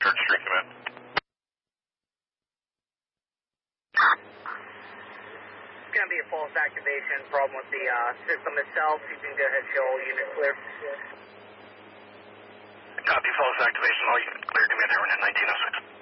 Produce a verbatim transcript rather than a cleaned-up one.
Church Street, command. It's going to be a false activation problem with the uh, system itself. You can go ahead and show all units clear. Copy, false activation, all units clear, command Airman at nineteen oh six.